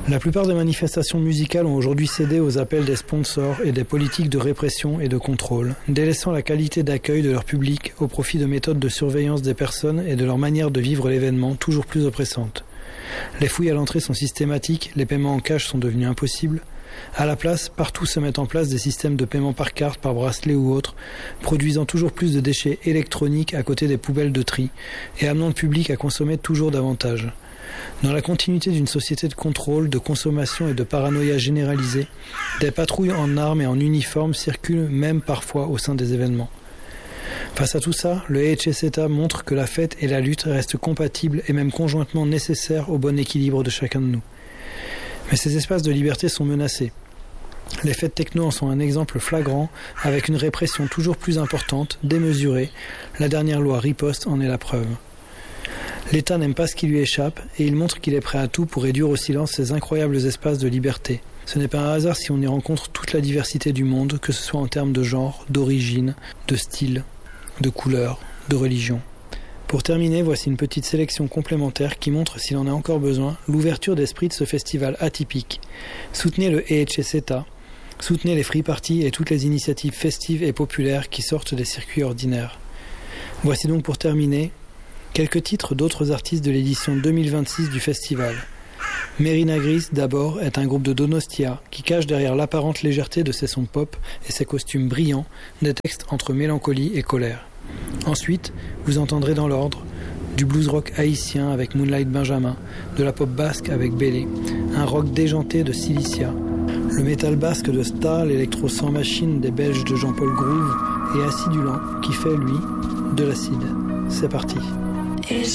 La plupart des manifestations musicales ont aujourd'hui cédé aux appels des sponsors et des politiques de répression et de contrôle, délaissant la qualité d'accueil de leur public au profit de méthodes de surveillance des personnes et de leur manière de vivre l'événement toujours plus oppressantes. Les fouilles à l'entrée sont systématiques, les paiements en cash sont devenus impossibles. À la place, partout se mettent en place des systèmes de paiement par carte, par bracelet ou autre, produisant toujours plus de déchets électroniques à côté des poubelles de tri et amenant le public à consommer toujours davantage. Dans la continuité d'une société de contrôle, de consommation et de paranoïa généralisée, des patrouilles en armes et en uniforme circulent même parfois au sein des événements. Face à tout ça, le HSETA montre que la fête et la lutte restent compatibles et même conjointement nécessaires au bon équilibre de chacun de nous. Mais ces espaces de liberté sont menacés. Les fêtes techno en sont un exemple flagrant, avec une répression toujours plus importante, démesurée. La dernière loi Riposte en est la preuve. L'État n'aime pas ce qui lui échappe et il montre qu'il est prêt à tout pour réduire au silence ces incroyables espaces de liberté. Ce n'est pas un hasard si on y rencontre toute la diversité du monde, que ce soit en termes de genre, d'origine, de style, de couleur, de religion. Pour terminer, voici une petite sélection complémentaire qui montre, s'il en a encore besoin, l'ouverture d'esprit de ce festival atypique. Soutenez le HSETA, soutenez les free parties et toutes les initiatives festives et populaires qui sortent des circuits ordinaires. Voici donc pour terminer quelques titres d'autres artistes de l'édition 2026 du festival. Merina Gris, d'abord, est un groupe de Donostia qui cache derrière l'apparente légèreté de ses sons pop et ses costumes brillants des textes entre mélancolie et colère. Ensuite, vous entendrez dans l'ordre du blues rock haïtien avec Moonlight Benjamin, de la pop basque avec Bélé, un rock déjanté de Cilicia, le métal basque de Star, l'électro sans machine des Belges de Jean-Paul Groove et Acidulant qui fait, lui, de l'acide. C'est parti. Et